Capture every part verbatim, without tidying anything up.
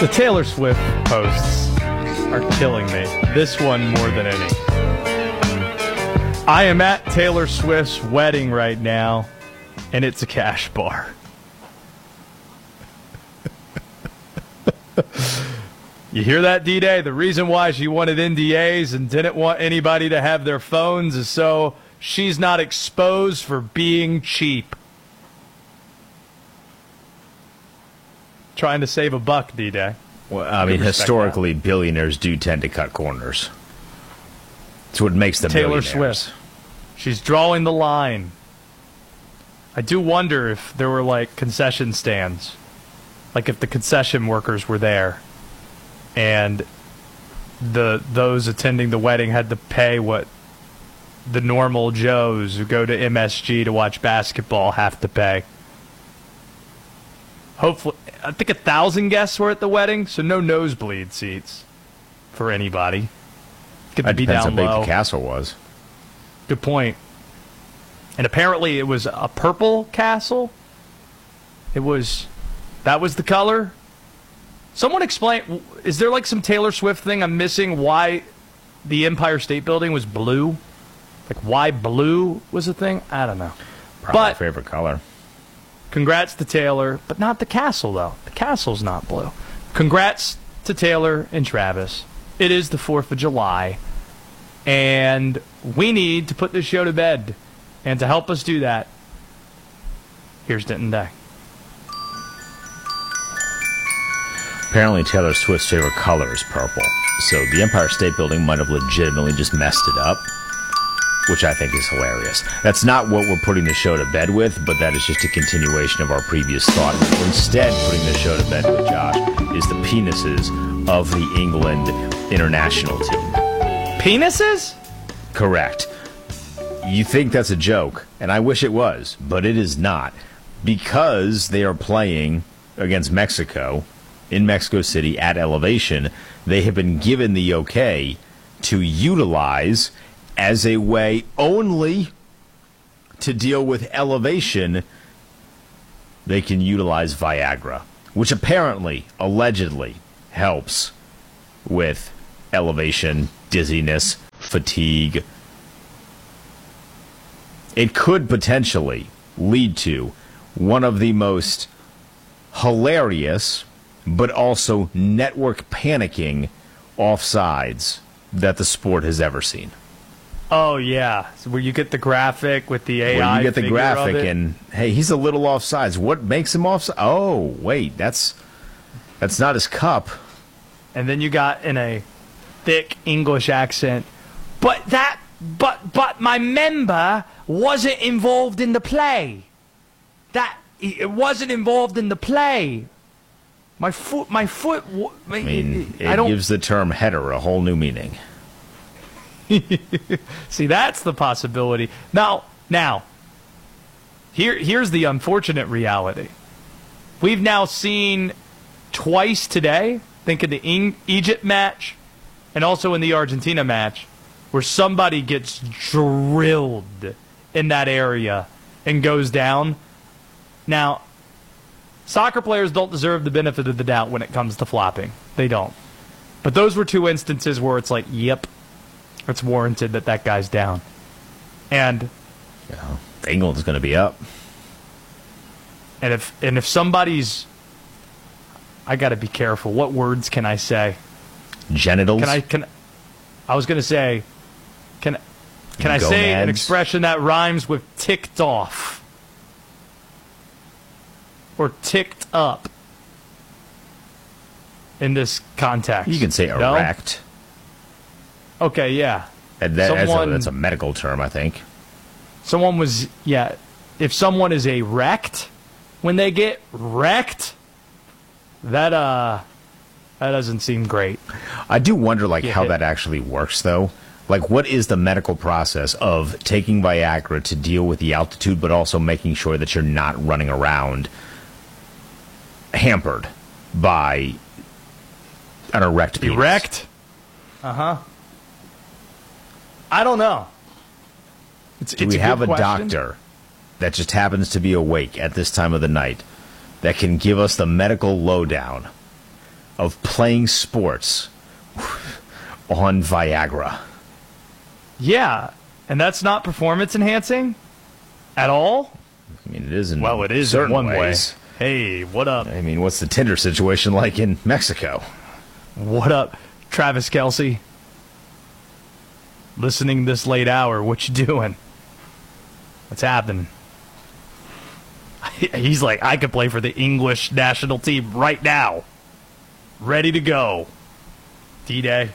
The Taylor Swift posts are killing me. This one more than any. I am at Taylor Swift's wedding right now, and it's a cash bar. You hear that, D-Day? The reason why she wanted N D As and didn't want anybody to have their phones is so she's not exposed for being cheap. Trying to save a buck, D-Day. Well, I mean, historically, that. billionaires do tend to cut corners. That's what makes them Taylor billionaires. Swift. She's drawing the line. I do wonder if there were, like, concession stands. Like, if the concession workers were there. And the those attending the wedding had to pay what the normal Joes who go to M S G to watch basketball have to pay. Hopefully, I think a thousand guests were at the wedding, so no nosebleed seats for anybody. Get to that be depends down how big low. the castle was. Good point. And apparently, it was a purple castle. It was that was the color. Someone explain, is there like some Taylor Swift thing I'm missing why the Empire State Building was blue? Like why blue was a thing? I don't know. Probably my but favorite color. Congrats to Taylor, but not the castle though. The castle's not blue. Congrats to Taylor and Travis. It is the fourth of July, and we need to put this show to bed. And to help us do that, here's Denton Day. Apparently Taylor Swift's favorite color is purple. So the Empire State Building might have legitimately just messed it up, which I think is hilarious. That's not what we're putting the show to bed with, but that is just a continuation of our previous thought. We're instead putting the show to bed with, Josh, is the penises of the England international team. Penises? Correct. You think that's a joke, and I wish it was, but it is not. Because they are playing against Mexico in Mexico City at elevation, they have been given the okay to utilize as a way only to deal with elevation. They can utilize Viagra, which apparently, allegedly, helps with elevation, dizziness, fatigue. It could potentially lead to one of the most hilarious but also network panicking offsides that the sport has ever seen. Oh, yeah. So where you get the graphic with the A I. Where you get the figure graphic of it. and, hey, he's a little offsides. What makes him offside? Oh, wait, that's that's not his cup. And then you got in a thick English accent, but that, but, but my member wasn't involved in the play. That, it wasn't involved in the play. My foot, my foot. I mean, it I don't gives the term header a whole new meaning. See, that's the possibility. Now, now, here, here's the unfortunate reality. We've now seen twice today, think of the Eng- Egypt match and also in the Argentina match, where somebody gets drilled in that area and goes down. Now, soccer players don't deserve the benefit of the doubt when it comes to flopping. They don't. But those were two instances where it's like, yep, it's warranted that that guy's down. And Yeah, England's going to be up. and if and if somebody's, I got to be careful. What words can I say? Genitals. Can I can I was going to say can can I say an Gonads. expression that rhymes with ticked off or ticked up in this context? You can say No? erect. Okay, yeah. And that, that's, a, Someone- that's a medical term, I think. Someone was, yeah, if someone is erect, when they get wrecked, that, uh, that doesn't seem great. I do wonder, like, Get how hit. that actually works, though. Like, what is the medical process of taking Viagra to deal with the altitude, but also making sure that you're not running around hampered by an erect penis? Erect? Uh-huh. I don't know. It's, Do it's we a have good a question. doctor that just happens to be awake at this time of the night that can give us the medical lowdown of playing sports on Viagra. Yeah, and that's not performance enhancing at all? I mean, it is in Well, it is certain in one ways. way. Hey, what up? I mean, what's the Tinder situation like in Mexico? What up, Travis Kelce? Listening this late hour, what you doing? What's happening? He's like, I could play for the English national team right now. Ready to go. D-Day.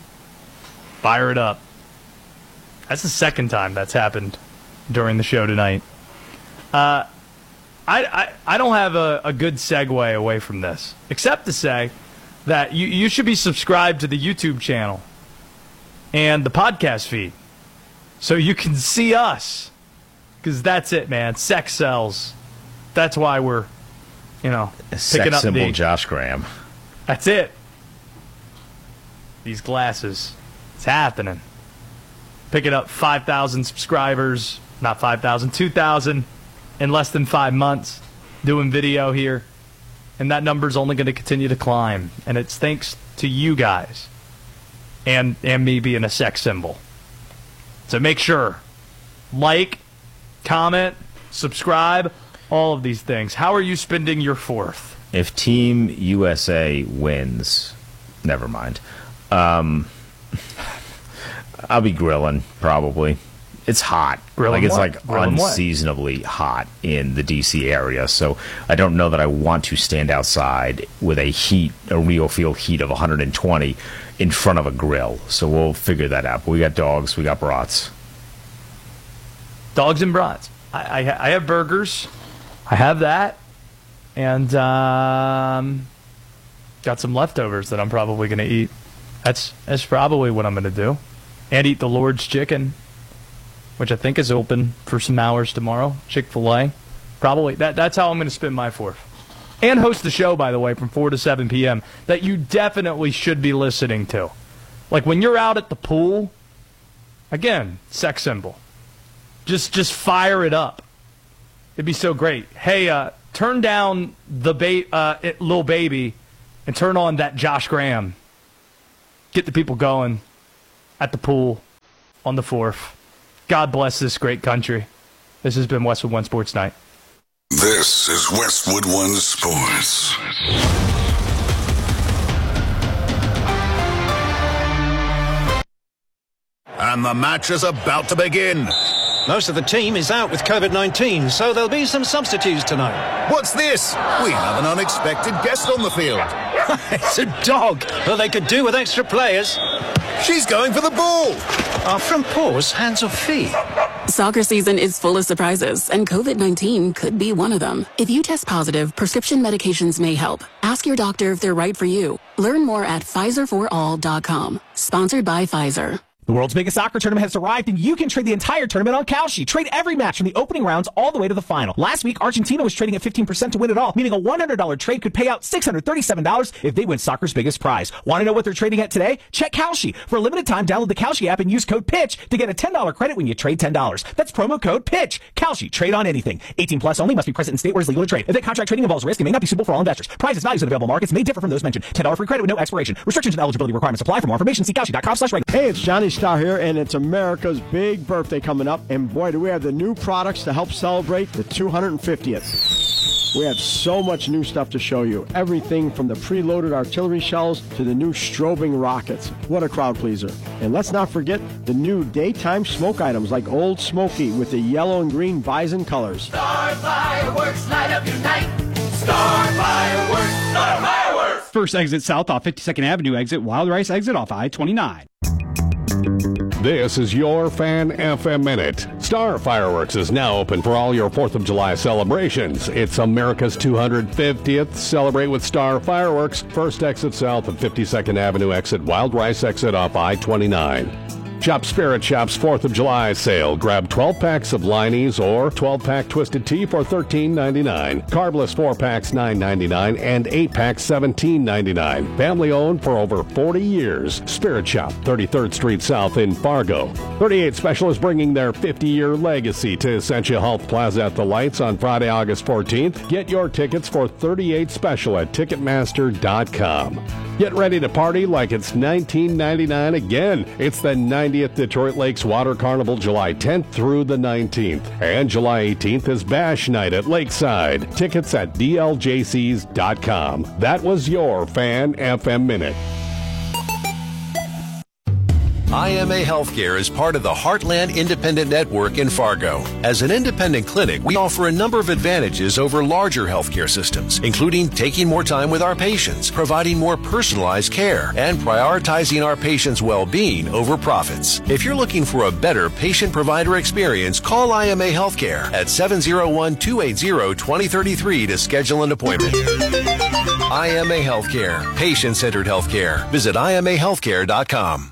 Fire it up. That's the second time that's happened during the show tonight. Uh, I, I, I don't have a, a good segue away from this, except to say that you, you should be subscribed to the YouTube channel and the podcast feed so you can see us. Because that's it, man. Sex sells. That's why we're, you know, picking Sex up symbol the, Josh Graham. That's it. These glasses. It's happening. Picking up five thousand subscribers. Not five thousand, two thousand in less than five months. Doing video here. And that number's only going to continue to climb. And it's thanks to you guys. And, and me being a sex symbol. So make sure. Like, comment, subscribe, all of these things. How are you spending your fourth? If Team U S A wins, never mind. Um, I'll be grilling, probably. It's hot. Grilling like it's what? like Grilling what? unseasonably hot in the D C area, so I don't know that I want to stand outside with a heat, a real field heat of one hundred twenty in front of a grill. So we'll figure that out. But we got dogs, we got brats. Dogs and brats. I, I, I have burgers. I have that. And um, got some leftovers that I'm probably going to eat. That's that's probably what I'm going to do. And eat the Lord's Chicken, which I think is open for some hours tomorrow. Chick-fil-A. Probably. That, that's how I'm going to spend my fourth. And host the show, by the way, from four to seven p.m. that you definitely should be listening to. Like when you're out at the pool, again, sex symbol. Just just fire it up. It'd be so great. Hey, uh, turn down the ba- uh, it, Lil Baby and turn on that Josh Graham. Get the people going at the pool on the fourth. God bless this great country. This has been Westwood One Sports Night. This is Westwood One Sports. And the match is about to begin. Most of the team is out with COVID nineteen, so there'll be some substitutes tonight. What's this? We have an unexpected guest on the field. It's a dog, but they could do with extra players. She's going for the ball. Are front paws hands or feet? Soccer season is full of surprises, and COVID nineteen could be one of them. If you test positive, prescription medications may help. Ask your doctor if they're right for you. Learn more at Pfizer for all dot com. Sponsored by Pfizer. The world's biggest soccer tournament has arrived, and you can trade the entire tournament on Kalshi. Trade every match from the opening rounds all the way to the final. Last week, Argentina was trading at fifteen percent to win it all, meaning a one hundred dollars trade could pay out six hundred thirty-seven dollars if they win soccer's biggest prize. Want to know what they're trading at today? Check Kalshi. For a limited time, download the Kalshi app and use code PITCH to get a ten dollars credit when you trade ten dollars. That's promo code PITCH. Kalshi. Trade on anything. eighteen plus only. Must be present in state where it's legal to trade. If that contract trading involves risk, it may not be suitable for all investors. Prizes, values, and available markets may differ from those mentioned. ten dollars free credit with no expiration. Restrictions and eligibility requirements apply. For more information, see Kalshi dot com slash regular. Hey, it's Johnny Starr here, and it's America's big birthday coming up, and boy, do we have the new products to help celebrate the two hundred fiftieth. We have so much new stuff to show you. Everything from the preloaded artillery shells to the new strobing rockets. What a crowd pleaser. And let's not forget the new daytime smoke items like Old Smoky with the yellow and green bison colors. Star Fireworks, light up your night. Star Fireworks, Star Fireworks. First exit south off fifty-second Avenue exit, Wild Rice exit off I twenty-nine. This is your Fan F M Minute. Star Fireworks is now open for all your fourth of July celebrations. It's America's two hundred fiftieth. Celebrate with Star Fireworks. First exit south of fifty-second Avenue exit, Wild Rice exit off I twenty-nine. Shop Spirit Shop's fourth of July sale. Grab twelve packs of Liney's or twelve pack Twisted Tea for thirteen ninety-nine. Carbless four packs nine ninety-nine and eight packs seventeen ninety-nine. Family owned for over forty years. Spirit Shop, thirty-third Street South in Fargo. thirty-eight Special is bringing their fifty-year legacy to Essentia Health Plaza at the Lights on Friday, August fourteenth. Get your tickets for thirty-eight Special at Ticketmaster dot com. Get ready to party like it's nineteen ninety-nine again. It's the ninetieth Detroit Lakes Water Carnival, July tenth through the nineteenth. And July eighteenth is Bash Night at Lakeside. Tickets at D L J Cs dot com. That was your Fan F M Minute. I M A Healthcare is part of the Heartland Independent Network in Fargo. As an independent clinic, we offer a number of advantages over larger healthcare systems, including taking more time with our patients, providing more personalized care, and prioritizing our patients' well-being over profits. If you're looking for a better patient-provider experience, call I M A Healthcare at seven oh one, two eight zero, two oh three three to schedule an appointment. I M A Healthcare, patient-centered healthcare. Visit I M A healthcare dot com.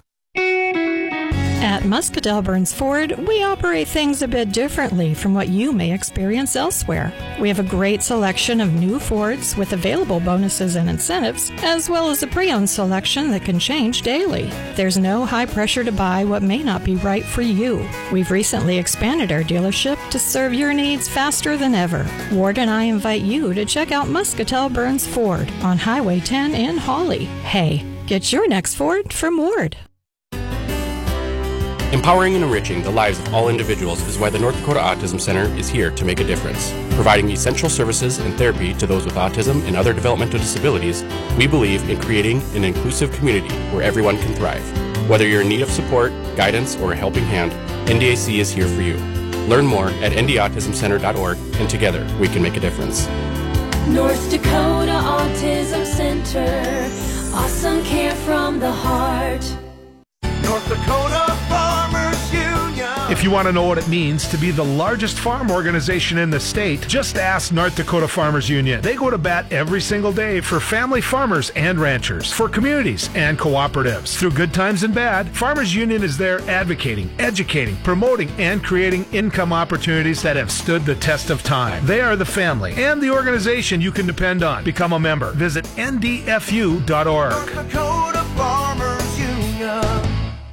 At Muscatell Burns Ford, we operate things a bit differently from what you may experience elsewhere. We have a great selection of new Fords with available bonuses and incentives, as well as a pre-owned selection that can change daily. There's no high pressure to buy what may not be right for you. We've recently expanded our dealership to serve your needs faster than ever. Ward and I invite you to check out Muscatell Burns Ford on Highway ten in Hawley. Hey, get your next Ford from Ward. Empowering and enriching the lives of all individuals is why the North Dakota Autism Center is here to make a difference. Providing essential services and therapy to those with autism and other developmental disabilities, we believe in creating an inclusive community where everyone can thrive. Whether you're in need of support, guidance, or a helping hand, N D A C is here for you. Learn more at N D autism center dot org, and together we can make a difference. North Dakota Autism Center, awesome care from the heart. North Dakota Farmers Union. If you want to know what it means to be the largest farm organization in the state, just ask North Dakota Farmers Union. They go to bat every single day for family farmers and ranchers, for communities and cooperatives. Through good times and bad, Farmers Union is there advocating, educating, promoting, and creating income opportunities that have stood the test of time. They are the family and the organization you can depend on. Become a member. Visit N D F U dot org. North Dakota Farmers Union.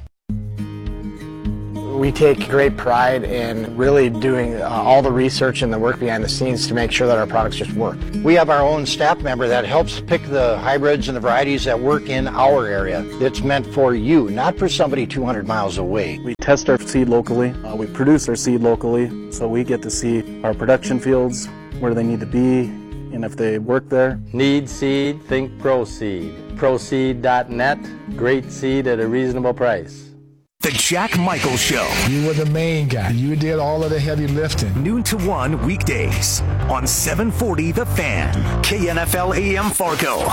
We take great pride in really doing uh, all the research and the work behind the scenes to make sure that our products just work. We have our own staff member that helps pick the hybrids and the varieties that work in our area. It's meant for you, not for somebody two hundred miles away. We test our seed locally. Uh, we produce our seed locally, so we get to see our production fields, where they need to be, and if they work there. Need seed? Think ProSeed. ProSeed dot net. Great seed at a reasonable price. The Jack Michael Show. You were the main guy. You did all of the heavy lifting. Noon to one weekdays on seven forty The Fan. K N F L A M Fargo.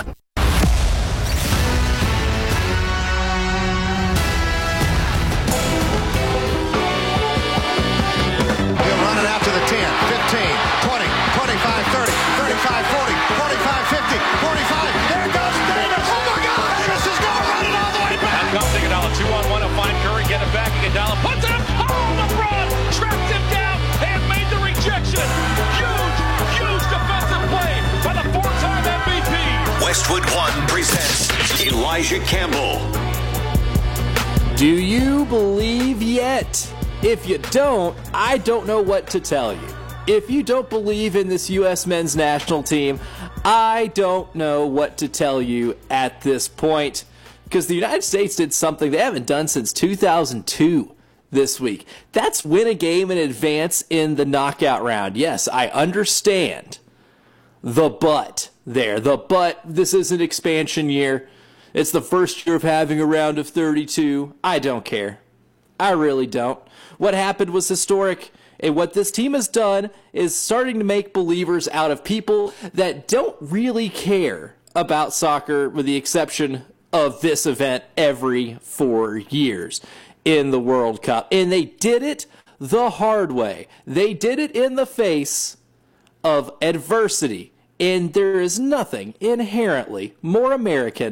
To the ten, fifteen, twenty, twenty-five, thirty, thirty-five, forty, forty-five, fifty, forty-five. There goes Davis. Oh my God, Davis is going running all the way back. Now comes Iguodala, two on one to find Curry, get it back. Iguodala puts it up. Oh, LeBron tracked him down and made the rejection. Huge, huge defensive play by the four-time M V P. Westwood One presents Elijah Campbell. Do you believe yet? If you don't, I don't know what to tell you. If you don't believe in this U S men's national team, I don't know what to tell you at this point. Because the United States did something they haven't done since two thousand two this week. That's win a game in advance in the knockout round. Yes, I understand the but there. The but, this is an expansion year. It's the first year of having a round of thirty-two. I don't care. I really don't. What happened was historic, and what this team has done is starting to make believers out of people that don't really care about soccer, with the exception of this event every four years in the World Cup. And they did it the hard way. They did it in the face of adversity. And there is nothing inherently more American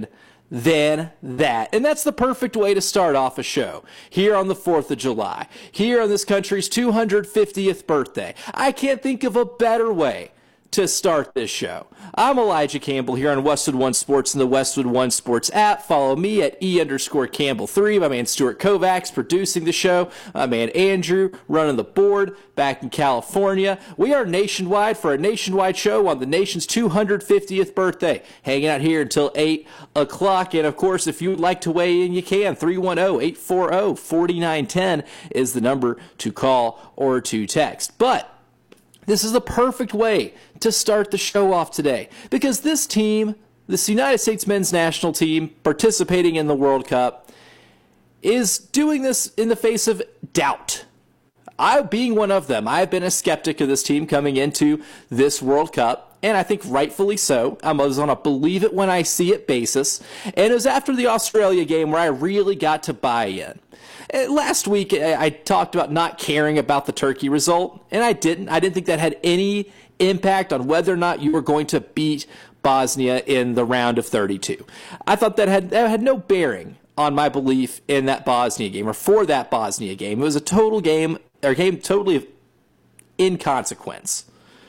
than that. And that's the perfect way to start off a show here on the fourth of July, here on this country's two hundred fiftieth birthday. I can't think of a better way to start this show. I'm Elijah Campbell here on Westwood One Sports and the Westwood One Sports app. Follow me at E underscore Campbell three. My man Stuart Kovacs producing the show. My man Andrew running the board back in California. We are nationwide for a nationwide show on the nation's two hundred fiftieth birthday. Hanging out here until eight o'clock. And of course, if you would like to weigh in, you can. three one zero, eight four zero, four nine one zero is the number to call or to text. But this is the perfect way to start the show off today, because this team, this United States men's national team participating in the World Cup, is doing this in the face of doubt. I, being one of them, I've been a skeptic of this team coming into this World Cup, and I think rightfully so. I was on a believe it when I see it basis, and it was after the Australia game where I really got to buy in. Last week, I talked about not caring about the Turkey result, and I didn't. I didn't think that had any impact on whether or not you were going to beat Bosnia in the round of thirty-two. I thought that had, that had no bearing on my belief in that Bosnia game, or for that Bosnia game. It was a total game, or a game totally of inconsequence.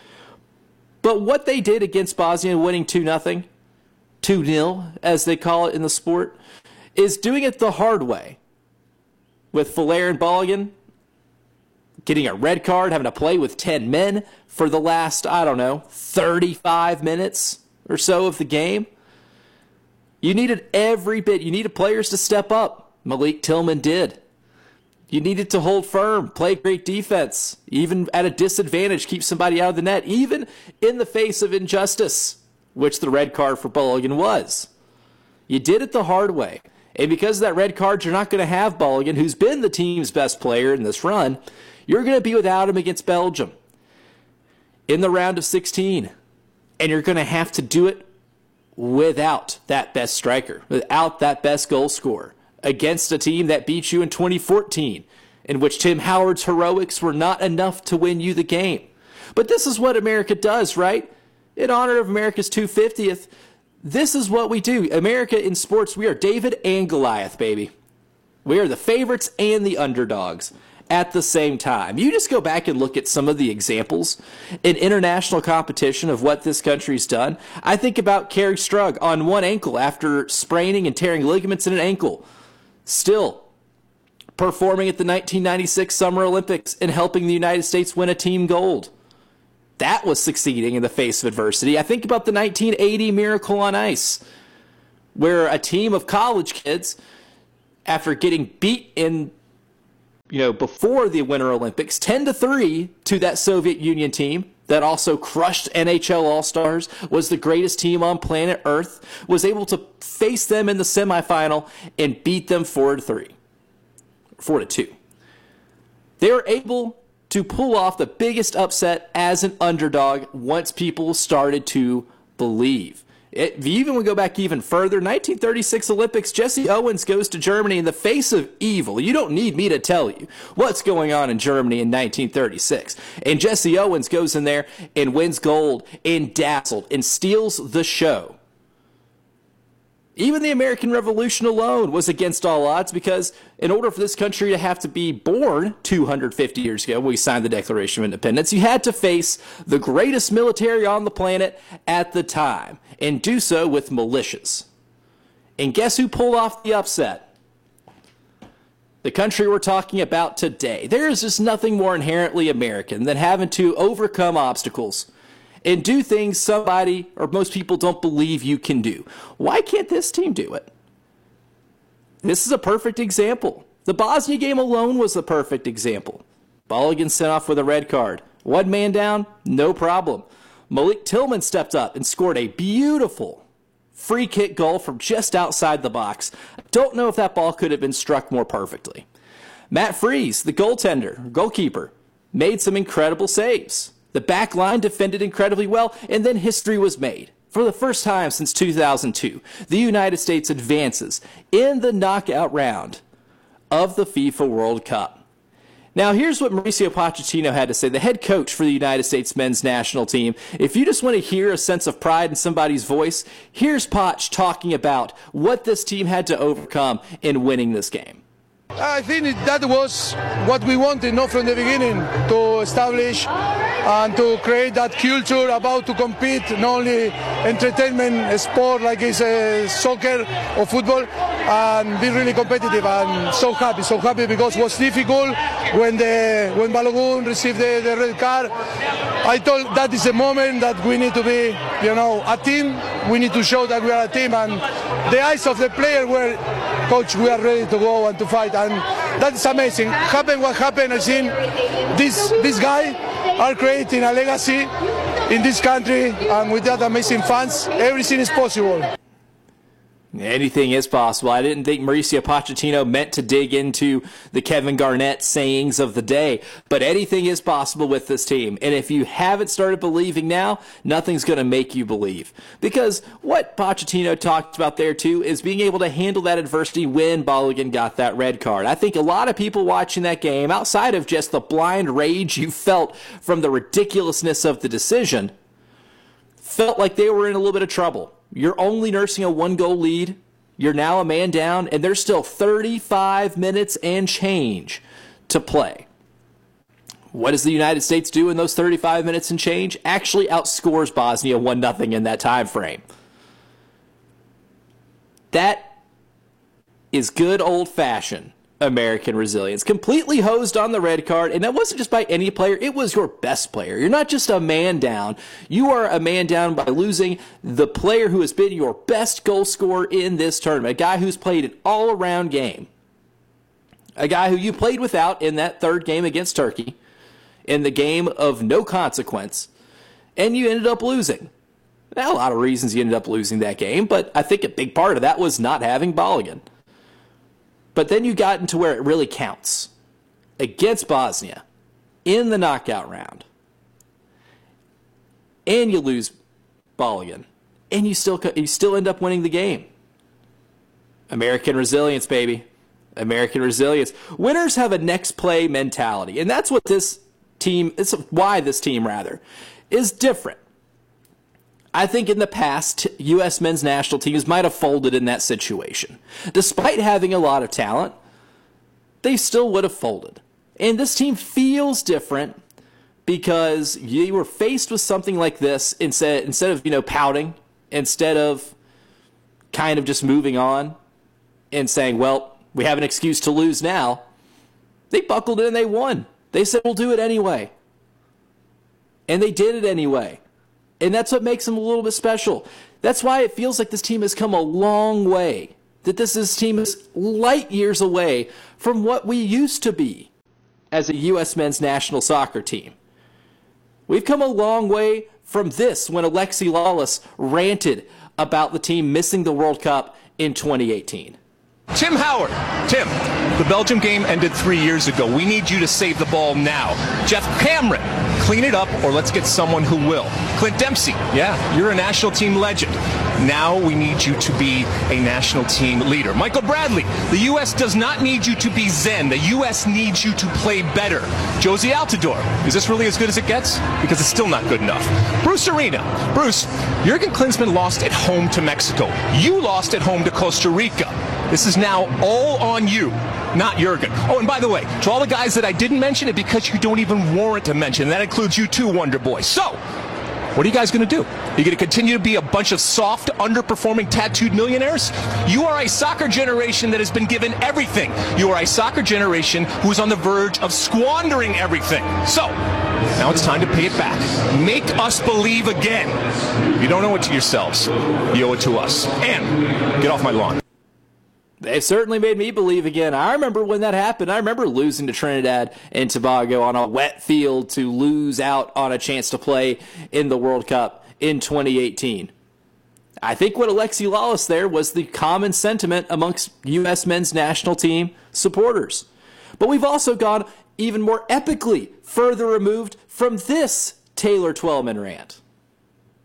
But what they did against Bosnia, winning two nothing, two nil, as they call it in the sport, is doing it the hard way. With Folair and Balogun getting a red card, having to play with ten men for the last, I don't know, thirty-five minutes or so of the game. You needed every bit. You needed players to step up. Malik Tillman did. You needed to hold firm, play great defense, even at a disadvantage, keep somebody out of the net, even in the face of injustice, which the red card for Balogun was. You did it the hard way. And because of that red card, you're not going to have Balogun, who's been the team's best player in this run. You're going to be without him against Belgium in the round of sixteen. And you're going to have to do it without that best striker, without that best goal scorer, against a team that beat you in twenty fourteen, in which Tim Howard's heroics were not enough to win you the game. But this is what America does, right? In honor of America's two hundred fiftieth, this is what we do. America in sports, we are David and Goliath, baby. We are the favorites and the underdogs at the same time. You just go back and look at some of the examples in international competition of what this country's done. I think about Kerry Strug on one ankle after spraining and tearing ligaments in an ankle. Still performing at the nineteen ninety-six Summer Olympics and helping the United States win a team gold. That was succeeding in the face of adversity. I think about the nineteen eighty Miracle on Ice, where a team of college kids, after getting beat in, you know, before the Winter Olympics, ten to three to that Soviet Union team that also crushed N H L All-Stars, was the greatest team on planet Earth, was able to face them in the semifinal and beat them four to three, four to two. They were able to pull off the biggest upset as an underdog once people started to believe. It, if you even go back even further, nineteen thirty-six Olympics, Jesse Owens goes to Germany in the face of evil. You don't need me to tell you what's going on in Germany in nineteen thirty-six. And Jesse Owens goes in there and wins gold and dazzled and steals the show. Even the American Revolution alone was against all odds, because in order for this country to have to be born two hundred fifty years ago, when we signed the Declaration of Independence, you had to face the greatest military on the planet at the time, and do so with militias. And guess who pulled off the upset? The country we're talking about today. There is just nothing more inherently American than having to overcome obstacles and do things somebody or most people don't believe you can do. Why can't this team do it? This is a perfect example. The Bosnia game alone was a perfect example. Balogun sent off with a red card. One man down, no problem. Malik Tillman stepped up and scored a beautiful free kick goal from just outside the box. Don't know if that ball could have been struck more perfectly. Matt Freese, the goaltender, goalkeeper, made some incredible saves. The back line defended incredibly well, and then history was made. For the first time since two thousand two, the United States advances in the knockout round of the FIFA World Cup. Now, here's what Mauricio Pochettino had to say, the head coach for the United States men's national team. If you just want to hear a sense of pride in somebody's voice, here's Poch talking about what this team had to overcome in winning this game. I think that was what we wanted, not from the beginning, to establish and to create that culture about to compete, not only entertainment sport like it's uh, soccer or football, and be really competitive. And so happy, so happy because it was difficult when the when Balogun received the, the red card. I thought that is a moment that we need to be, you know, a team. We need to show that we are a team, and the eyes of the player were, coach, we are ready to go and to fight, and that is amazing. Happen what happened, I think this this guy are creating a legacy in this country, and with that amazing fans, everything is possible. Anything is possible. I didn't think Mauricio Pochettino meant to dig into the Kevin Garnett sayings of the day, but anything is possible with this team. And if you haven't started believing now, nothing's going to make you believe. Because what Pochettino talked about there too is being able to handle that adversity when Balogun got that red card. I think a lot of people watching that game, outside of just the blind rage you felt from the ridiculousness of the decision, felt like they were in a little bit of trouble. You're only nursing a one-goal lead. You're now a man down, and there's still thirty-five minutes and change to play. What does the United States do in those thirty-five minutes and change? Actually outscores Bosnia one nothing in that time frame. That is good old-fashioned American resilience. Completely hosed on the red card, and that wasn't just by any player, it was your best player. You're not just a man down. You are a man down by losing the player who has been your best goal scorer in this tournament, a guy who's played an all-around game, a guy who you played without in that third game against Turkey, in the game of no consequence, and you ended up losing. Now, a lot of reasons you ended up losing that game, but I think a big part of that was not having Balogun. But then you got into where it really counts. Against Bosnia, in the knockout round. And you lose Balogun. And you still, you still end up winning the game. American resilience, baby. American resilience. Winners have a next play mentality. And that's what this team, it's why this team, rather, is different. I think in the past, U S men's national teams might have folded in that situation. Despite having a lot of talent, they still would have folded. And this team feels different because you were faced with something like this instead, instead of, you know, pouting, instead of kind of just moving on and saying, well, we have an excuse to lose now. They buckled in and they won. They said, we'll do it anyway. And they did it anyway. And that's what makes them a little bit special. That's why it feels like this team has come a long way. That this is, team is light years away from what we used to be as a U S men's national soccer team. We've come a long way from this when Alexi Lawless ranted about the team missing the World Cup in twenty eighteen. Tim Howard. Tim, the Belgium game ended three years ago. We need you to save the ball now. Jeff Cameron, clean it up or let's get someone who will. Clint Dempsey, yeah, you're a national team legend. Now we need you to be a national team leader. Michael Bradley, the U S does not need you to be zen. The U S needs you to play better. Josie Altidore, is this really as good as it gets? Because it's still not good enough. Bruce Arena. Bruce, Jurgen Klinsmann lost at home to Mexico. You lost at home to Costa Rica. This is now all on you, not Jurgen. Oh, and by the way, to all the guys that I didn't mention it because you don't even warrant to mention, and that includes you too, Wonder Boy. So, what are you guys going to do? Are you going to continue to be a bunch of soft, underperforming, tattooed millionaires? You are a soccer generation that has been given everything. You are a soccer generation who is on the verge of squandering everything. So, now it's time to pay it back. Make us believe again. You don't owe it to yourselves. You owe it to us. And get off my lawn. They certainly made me believe again. I remember when that happened. I remember losing to Trinidad and Tobago on a wet field to lose out on a chance to play in the World Cup in twenty eighteen. I think what Alexi Lawless there was the common sentiment amongst U S men's national team supporters. But we've also gone even more epically further removed from this Taylor Twellman rant.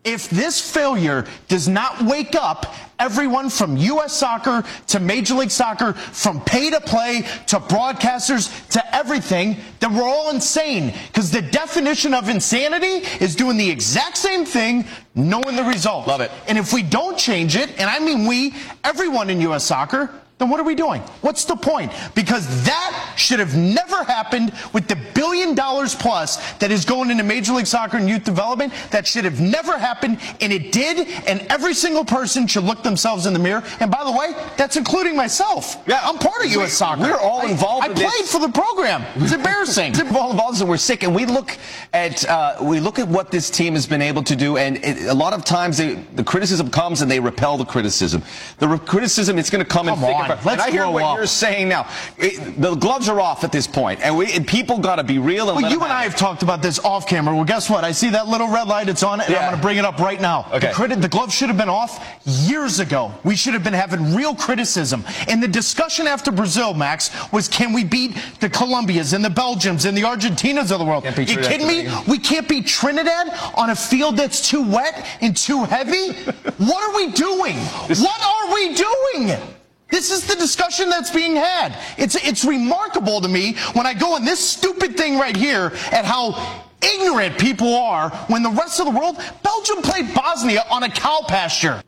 If this failure does not wake up everyone from U S Soccer to Major League Soccer, from pay-to-play to broadcasters to everything, then we're all insane. Because the definition of insanity is doing the exact same thing, knowing the result. Love it. And if we don't change it, and I mean we, everyone in U S Soccer, then what are we doing? What's the point? Because that should have never happened with the billion dollars plus that is going into Major League Soccer and youth development. That should have never happened, and it did, and every single person should look themselves in the mirror. And by the way, that's including myself. Yeah, I'm part of U S Soccer. We're all involved I, in I played this. for the program. It's embarrassing. We're all involved, and we're sick, and we look at uh, we look at what this team has been able to do, and it, a lot of times they, the criticism comes and they repel the criticism. The re- criticism is going to come, Come in thick on, and fast. let's And I hear grow what up. you're saying now. It, the gloves are off at this point, and, we, and people got to be real. And Well, let you them and I have have talked about this off camera. Well, guess what? I see that little red light. It's on it, and Yeah. I'm going to bring it up right now. Okay. The, criti- the glove should have been off years ago. We should have been having real criticism. And the discussion after Brazil, Max, was can we beat the Colombias and the Belgiums and the Argentinas of the world? Can't beat You Trinidad kidding me? Tobago. We can't beat Trinidad on a field that's too wet and too heavy? What are we doing? What are we doing? This is the discussion that's being had. It's it's remarkable to me when I go on this stupid thing right here at how ignorant people are when the rest of the world, Belgium played Bosnia on a cow pasture.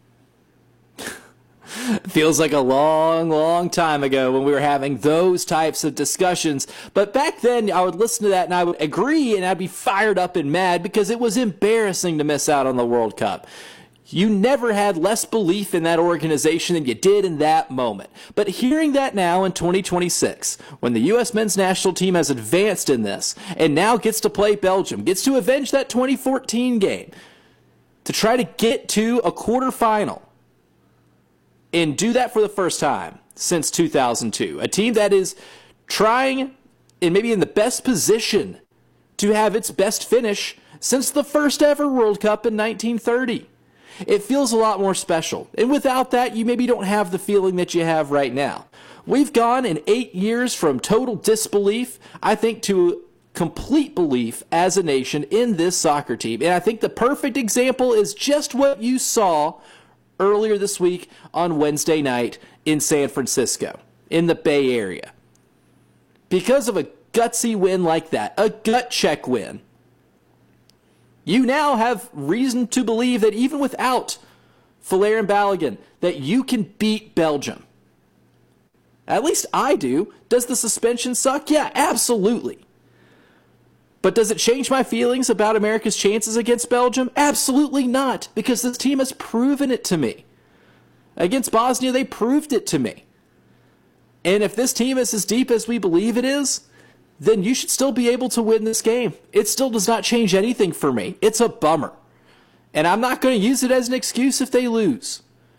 Feels like a long, long time ago when we were having those types of discussions. But back then, I would listen to that and I would agree and I'd be fired up and mad because it was embarrassing to miss out on the World Cup. You never had less belief in that organization than you did in that moment. But hearing that now in twenty twenty-six, when the U S men's national team has advanced in this and now gets to play Belgium, gets to avenge that twenty fourteen game, to try to get to a quarterfinal, and do that for the first time since two thousand two. A team that is trying and maybe in the best position to have its best finish since the first ever World Cup in nineteen thirty. It feels a lot more special. And without that, you maybe don't have the feeling that you have right now. We've gone in eight years from total disbelief, I think, to complete belief as a nation in this soccer team. And I think the perfect example is just what you saw earlier this week on Wednesday night in San Francisco, in the Bay Area. Because of a gutsy win like that, a gut check win, you now have reason to believe that even without Folair and Balogun, that you can beat Belgium. At least I do. Does the suspension suck? Yeah, absolutely. But does it change my feelings about America's chances against Belgium? Absolutely not, because this team has proven it to me. Against Bosnia, they proved it to me. And if this team is as deep as we believe it is, then you should still be able to win this game. It still does not change anything for me. It's a bummer. And I'm not going to use it as an excuse if they lose.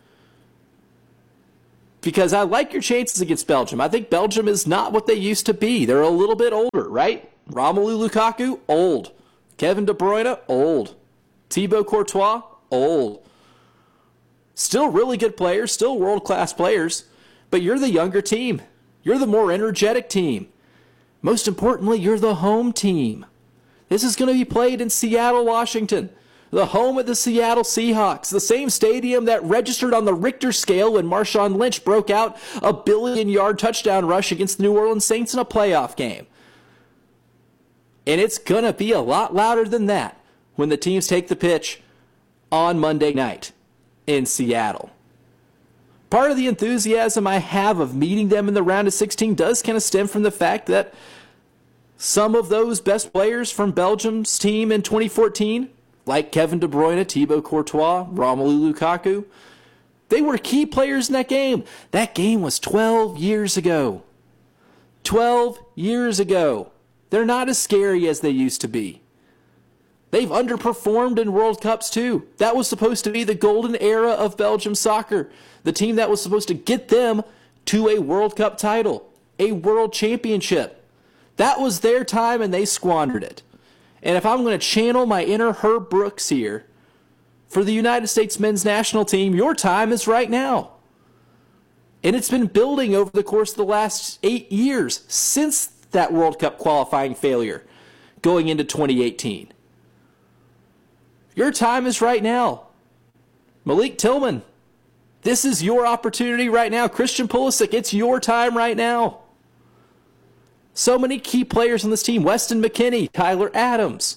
Because I like your chances against Belgium. I think Belgium is not what they used to be. They're a little bit older, right? Romelu Lukaku, old. Kevin De Bruyne, old. Thibaut Courtois, old. Still really good players, still world-class players. But you're the younger team. You're the more energetic team. Most importantly, you're the home team. This is going to be played in Seattle, Washington, the home of the Seattle Seahawks, the same stadium that registered on the Richter scale when Marshawn Lynch broke out a billion-yard touchdown rush against the New Orleans Saints in a playoff game. And it's going to be a lot louder than that when the teams take the pitch on Monday night in Seattle. Part of the enthusiasm I have of meeting them in the round of sixteen does kind of stem from the fact that some of those best players from Belgium's team in twenty fourteen, like Kevin De Bruyne, Thibaut Courtois, Romelu Lukaku, they were key players in that game. That game was twelve years ago. twelve years ago. They're not as scary as they used to be. They've underperformed in World Cups too. That was supposed to be the golden era of Belgium soccer. The team that was supposed to get them to a World Cup title, a world championship. That was their time and they squandered it. And if I'm going to channel my inner Herb Brooks here, for the United States men's national team, your time is right now. And it's been building over the course of the last eight years since that World Cup qualifying failure going into twenty eighteen. Your time is right now. Malik Tillman, this is your opportunity right now. Christian Pulisic, it's your time right now. So many key players on this team. Weston McKennie, Tyler Adams,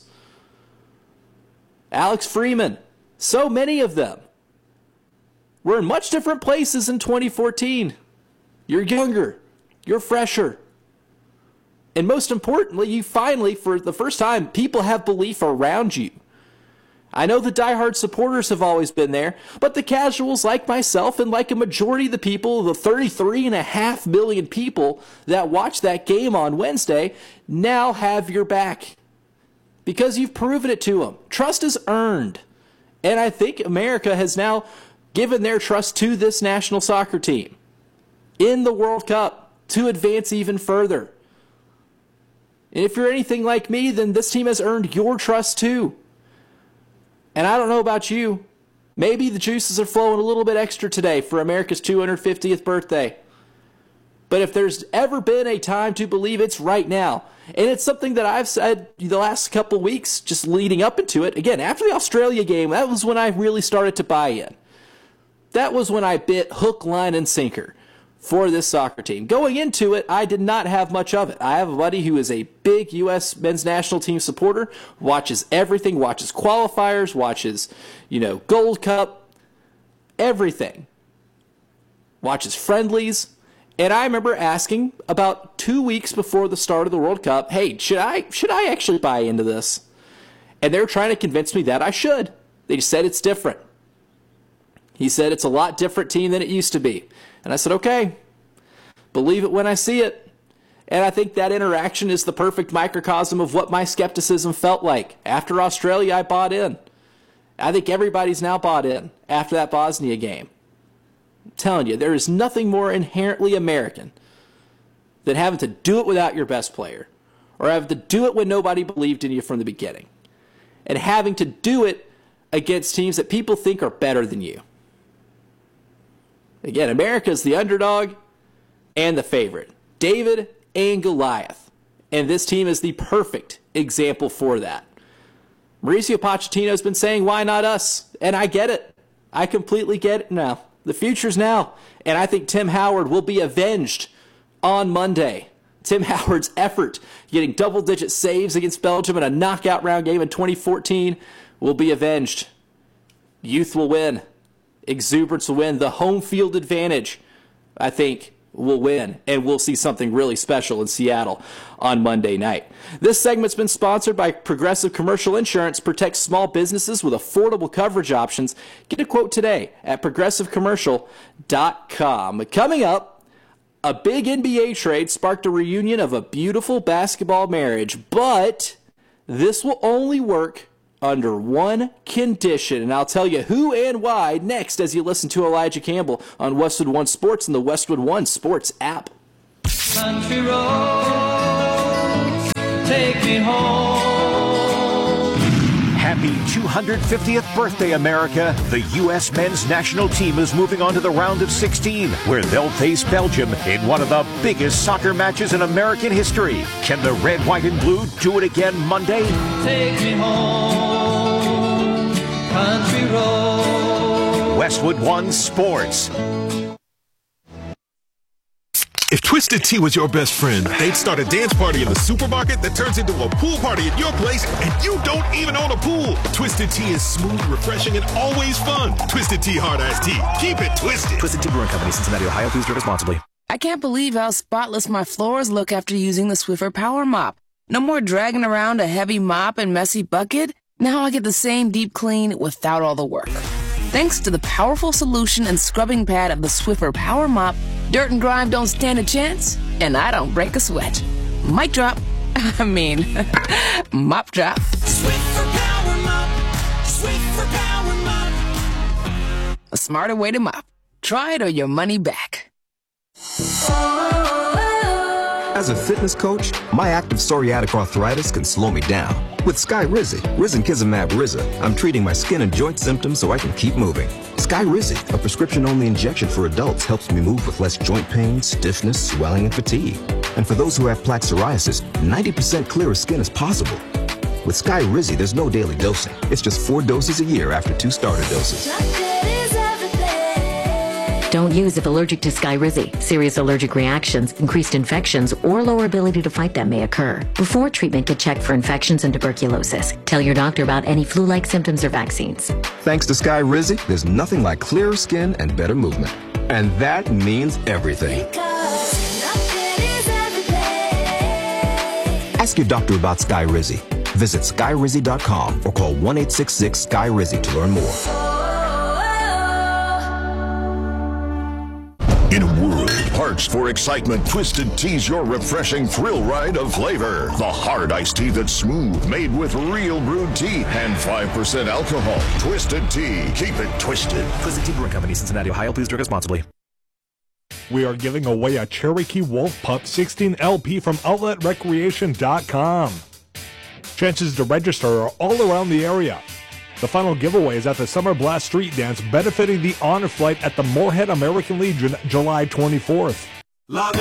Alex Freeman. So many of them. We're in much different places in twenty fourteen. You're younger. You're fresher. And most importantly, you finally, for the first time, people have belief around you. I know the diehard supporters have always been there, but the casuals like myself and like a majority of the people, the thirty-three and a half million people that watched that game on Wednesday, now have your back. Because you've proven it to them. Trust is earned. And I think America has now given their trust to this national soccer team in the World Cup to advance even further. And if you're anything like me, then this team has earned your trust too. And I don't know about you, maybe the juices are flowing a little bit extra today for America's two hundred fiftieth birthday. But if there's ever been a time to believe, it's right now. And it's something that I've said the last couple weeks, just leading up into it. Again, after the Australia game, that was when I really started to buy in. That was when I bit hook, line, and sinker for this soccer team. Going into it, I did not have much of it. I have a buddy who is a big U S men's national team supporter, watches everything, watches qualifiers, watches, you know, Gold Cup, everything. Watches friendlies. And I remember asking about two weeks before the start of the World Cup, hey, should I should I actually buy into this? And they were trying to convince me that I should. They said it's different. He said it's a lot different team than it used to be. And I said, okay, believe it when I see it. And I think that interaction is the perfect microcosm of what my skepticism felt like. After Australia, I bought in. I think everybody's now bought in after that Bosnia game. I'm telling you, there is nothing more inherently American than having to do it without your best player, or having to do it when nobody believed in you from the beginning, and having to do it against teams that people think are better than you. Again, America is the underdog and the favorite. David and Goliath. And this team is the perfect example for that. Mauricio Pochettino has been saying, why not us? And I get it. I completely get it now. The future's now. And I think Tim Howard will be avenged on Monday. Tim Howard's effort, getting double-digit saves against Belgium in a knockout round game in twenty fourteen, will be avenged. Youth will win. Exuberance will win. The home field advantage, I think, will win. And we'll see something really special in Seattle on Monday night. This segment's been sponsored by Progressive Commercial Insurance. Protect small businesses with affordable coverage options. Get a quote today at progressive commercial dot com. Coming up, a big N B A trade sparked a reunion of a beautiful basketball marriage. But this will only work under one condition, and I'll tell you who and why next as you listen to Elijah Campbell on Westwood One Sports and the Westwood One Sports app. Country roads, take me home. Happy two hundred fiftieth birthday, America. The U S men's national team is moving on to the round of sixteen, where they'll face Belgium in one of the biggest soccer matches in American history. Can the red, white, and blue do it again Monday? Take me home, country road. Westwood One Sports. If Twisted Tea was your best friend, they'd start a dance party in the supermarket that turns into a pool party at your place, and you don't even own a pool. Twisted Tea is smooth, refreshing, and always fun. Twisted Tea Hard Iced Tea. Keep it twisted. Twisted Tea Brewing Company, Cincinnati, Ohio. Please drink responsibly. I can't believe how spotless my floors look after using the Swiffer Power Mop. No more dragging around a heavy mop and messy bucket. Now I get the same deep clean without all the work. Thanks to the powerful solution and scrubbing pad of the Swiffer Power Mop, dirt and grime don't stand a chance, and I don't break a sweat. Mic drop. I mean, mop drop. Swiffer Power Mop. Swiffer Power Mop. A smarter way to mop. Try it or your money back. As a fitness coach, my active psoriatic arthritis can slow me down. With Skyrizi, Risankizumab Riza, I'm treating my skin and joint symptoms so I can keep moving. Skyrizi, a prescription-only injection for adults, helps me move with less joint pain, stiffness, swelling, and fatigue. And for those who have plaque psoriasis, ninety percent clearer skin is possible. With Sky Rizzy, there's no daily dosing. It's just four doses a year after two starter doses. Don't use if allergic to Skyrizi. Serious allergic reactions, increased infections, or lower ability to fight them may occur. Before treatment, get checked for infections and tuberculosis. Tell your doctor about any flu-like symptoms or vaccines. Thanks to Sky Rizzy, there's nothing like clearer skin and better movement. And that means everything. Ask your doctor about Sky Rizzy. Visit sky rizzy dot com or call one eight six six Sky Rizzy to learn more. In a world parched for excitement, Twisted Tea's your refreshing thrill ride of flavor. The hard iced tea that's smooth, made with real brewed tea and five percent alcohol. Twisted Tea. Keep it twisted. Twisted Tea Brewing Company, Cincinnati, Ohio. Please drink responsibly. We are giving away a Cherokee Wolf Pup sixteen L P from outlet recreation dot com. Chances to register are all around the area. The final giveaway is at the Summer Blast Street Dance, benefiting the Honor Flight at the Moorhead American Legion, July twenty-fourth.